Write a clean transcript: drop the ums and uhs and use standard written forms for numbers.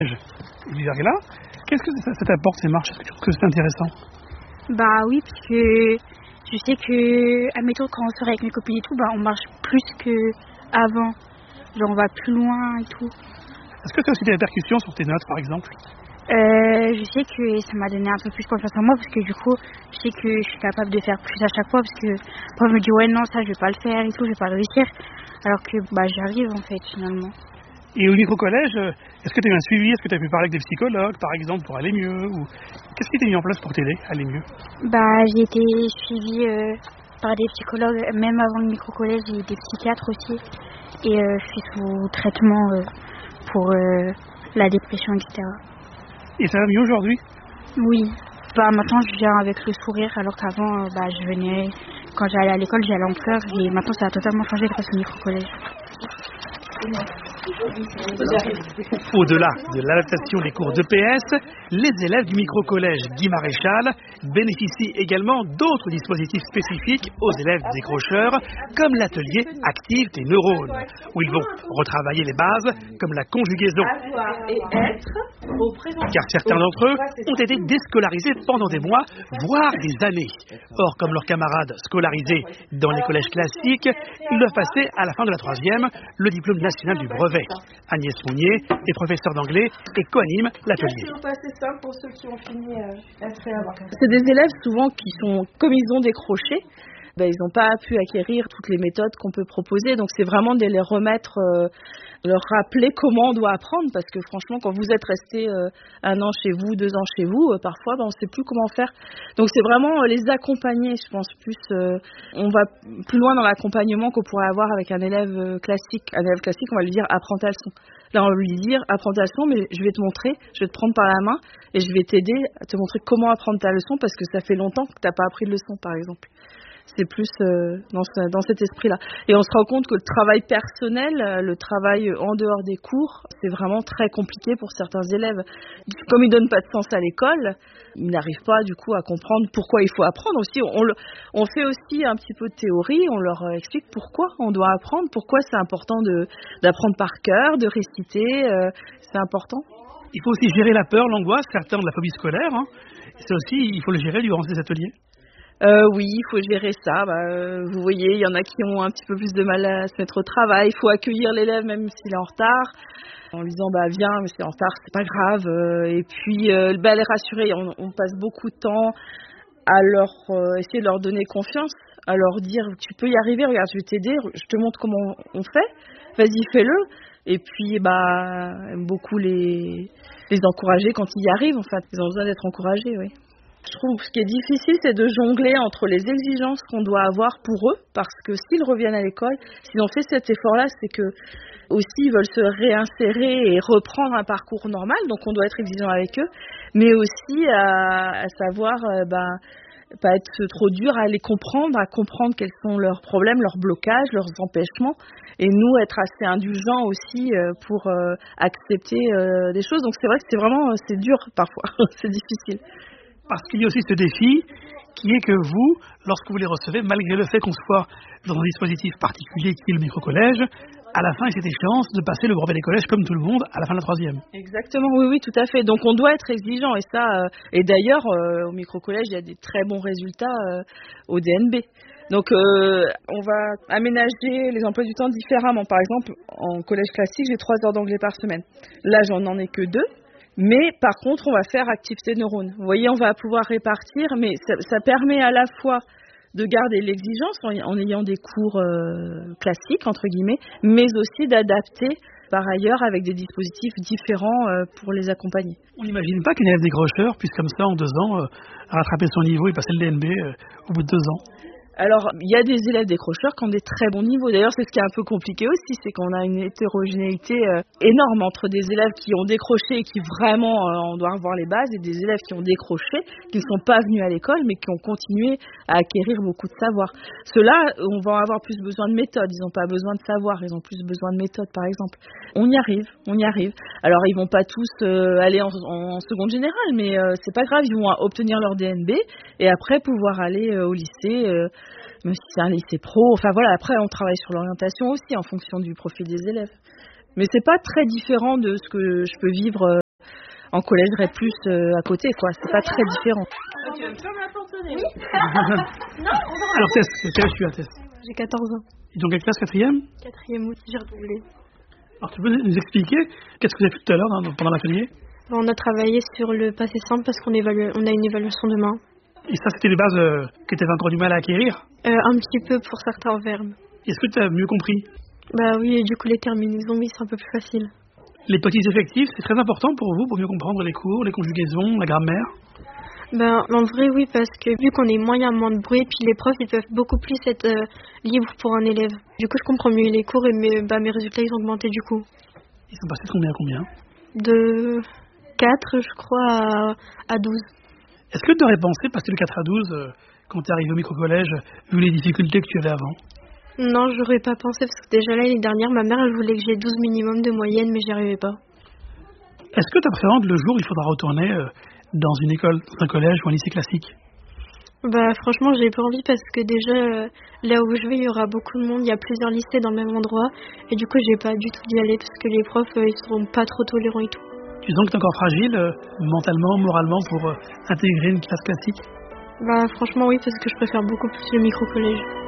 L'hiver est là. Qu'est-ce que ça t'apporte ces marches? Est-ce que tu trouves que c'est intéressant? Bah oui, parce que je sais que, admettons, quand on sort avec mes copines et tout, on marche plus qu'avant. Genre on va plus loin et tout. Est-ce que tu as aussi des répercussions sur tes notes, par exemple? Je sais que ça m'a donné un peu plus confiance en moi parce que du coup, je sais que je suis capable de faire plus à chaque fois parce que après je me dis ouais non ça je vais pas le faire et tout, je vais pas le réussir. Alors que j'arrive en fait finalement. Et au micro-collège, est-ce que tu as eu un suivi? Est-ce que tu as pu parler avec des psychologues, par exemple, pour aller mieux? Ou qu'est-ce qui t'a mis en place pour t'aider à aller mieux? J'ai été suivie par des psychologues, même avant le micro-collège, et des psychiatres aussi. Et je suis sous traitement pour la dépression, etc. Et ça va mieux aujourd'hui? Oui. Maintenant, je viens avec le sourire, alors qu'avant, je venais, quand j'allais à l'école, j'allais en pleurs. Et maintenant, ça a totalement changé grâce au micro-collège. Au-delà de l'adaptation des cours d'EPS, les élèves du micro-collège Guy Maréchal bénéficient également d'autres dispositifs spécifiques aux élèves décrocheurs, comme l'atelier Active tes neurones, où ils vont retravailler les bases, comme la conjugaison. Car certains d'entre eux ont été déscolarisés pendant des mois, voire des années. Or, comme leurs camarades scolarisés dans les collèges classiques, ils doivent passer à la fin de la 3e le diplôme national du brevet. Agnès Mounier est professeure d'anglais et co-anime l'atelier. C'est des élèves souvent qui sont, comme ils ont décroché, ils n'ont pas pu acquérir toutes les méthodes qu'on peut proposer. Donc c'est vraiment de les remettre, leur rappeler comment on doit apprendre. Parce que franchement, quand vous êtes resté 1 an chez vous, 2 ans chez vous, parfois on ne sait plus comment faire. Donc c'est vraiment les accompagner, je pense plus. On va plus loin dans l'accompagnement qu'on pourrait avoir avec un élève classique. Un élève classique, on va lui dire apprends ta leçon. Là, on va lui dire apprends ta leçon, mais je vais te montrer, je vais te prendre par la main et je vais t'aider à te montrer comment apprendre ta leçon parce que ça fait longtemps que tu n'as pas appris de leçon, par exemple. C'est plus dans cet esprit-là. Et on se rend compte que le travail personnel, le travail en dehors des cours, c'est vraiment très compliqué pour certains élèves. Comme ils donnent pas de sens à l'école, ils n'arrivent pas du coup à comprendre pourquoi il faut apprendre. Aussi, on fait aussi un petit peu de théorie, on leur explique pourquoi on doit apprendre, pourquoi c'est important d'apprendre par cœur, de réciter, c'est important. Il faut aussi gérer la peur, l'angoisse, certains de la phobie scolaire. C'est aussi, il faut le gérer durant ces ateliers. Oui, il faut gérer ça. Vous voyez, il y en a qui ont un petit peu plus de mal à se mettre au travail. Il faut accueillir l'élève même s'il est en retard, en lui disant viens, mais c'est en retard, c'est pas grave. Et puis les rassurer. On passe beaucoup de temps à essayer de leur donner confiance, à leur dire tu peux y arriver. Regarde, je vais t'aider. Je te montre comment on fait. Vas-y, fais-le. Et puis beaucoup les encourager quand ils y arrivent. En fait, ils ont besoin d'être encouragés, oui. Je trouve que ce qui est difficile, c'est de jongler entre les exigences qu'on doit avoir pour eux, parce que s'ils reviennent à l'école, s'ils ont fait cet effort-là, c'est que aussi ils veulent se réinsérer et reprendre un parcours normal, donc on doit être exigeant avec eux, mais aussi à savoir pas être trop dur, à les comprendre, à comprendre quels sont leurs problèmes, leurs blocages, leurs empêchements, et nous être assez indulgents aussi pour accepter des choses. Donc c'est vrai que c'est dur parfois, c'est difficile. Parce qu'il y a aussi ce défi qui est que vous, lorsque vous les recevez, malgré le fait qu'on soit dans un dispositif particulier qui est le micro-collège, à la fin, il y a cette échéance de passer le brevet des collèges comme tout le monde à la fin de la 3e. Exactement, oui, tout à fait. Donc on doit être exigeant et d'ailleurs, au micro-collège, il y a des très bons résultats au DNB. Donc on va aménager les emplois du temps différemment. Par exemple, en collège classique, j'ai 3 heures d'anglais par semaine. Là, j'en ai que 2. Mais par contre, on va faire Active tes neurones. Vous voyez, on va pouvoir répartir, mais ça permet à la fois de garder l'exigence en ayant des cours classiques, entre guillemets, mais aussi d'adapter par ailleurs avec des dispositifs différents pour les accompagner. On n'imagine pas qu'un élève décrocheur puisse comme ça, en 2 ans, rattraper son niveau et passer le DNB au bout de 2 ans. Alors, il y a des élèves décrocheurs qui ont des très bons niveaux. D'ailleurs, c'est ce qui est un peu compliqué aussi, c'est qu'on a une hétérogénéité énorme entre des élèves qui ont décroché et qui vraiment, on doit revoir les bases, et des élèves qui ont décroché, qui ne sont pas venus à l'école, mais qui ont continué à acquérir beaucoup de savoir. Ceux-là, on va avoir plus besoin de méthodes. Ils n'ont pas besoin de savoir, ils ont plus besoin de méthodes, par exemple. On y arrive. Alors, ils vont pas tous aller en seconde générale, mais c'est pas grave, ils vont obtenir leur DNB et après pouvoir aller au lycée. Même si c'est un lycée pro, enfin voilà, après on travaille sur l'orientation aussi en fonction du profil des élèves. Mais c'est pas très différent de ce que je peux vivre En collège, je serais plus à côté, quoi. C'est pas très différent. Tu veux me faire la porte au nez? Alors Tess, quel âge tu as Tess? J'ai 14 ans. Et donc quelle classe, 4e? 4e août, j'ai redoublé. Alors tu peux nous expliquer qu'est-ce que vous avez fait tout à l'heure pendant l'atelier? On a travaillé sur le passé simple parce on a une évaluation demain. Et ça, c'était les bases que tu avais encore du mal à acquérir? Un petit peu pour certains verbes. Est-ce que tu as mieux compris? Bah oui, et du coup les terminaisons, oui, c'est un peu plus facile. Les petits effectifs, c'est très important pour vous, pour mieux comprendre les cours, les conjugaisons, la grammaire? Ben, en vrai, oui, parce que vu qu'on est moins, il y a moins de bruit, puis les profs, ils peuvent beaucoup plus être libres pour un élève. Du coup, je comprends mieux les cours et mes résultats, ils ont augmenté du coup. Ils sont passés de combien à combien? De 4, je crois, à 12. Est-ce que tu aurais pensé passer de 4 à 12 quand tu es arrivé au micro-collège, vu les difficultés que tu avais avant? Non, j'aurais pas pensé, parce que déjà l'année dernière, ma mère, elle voulait que j'ai 12 minimum de moyenne, mais j'y arrivais pas. Est-ce que tu appréhendes le jour où il faudra retourner dans une école, dans un collège ou un lycée classique? Bah franchement, j'ai pas envie parce que déjà, là où je vais, il y aura beaucoup de monde, il y a plusieurs lycées dans le même endroit, et du coup, j'ai pas du tout d'y aller parce que les profs, ils seront pas trop tolérants et tout. Tu sens que tu es encore fragile, mentalement, moralement, pour intégrer une classe classique? Bah franchement, oui, parce que je préfère beaucoup plus le micro-collège.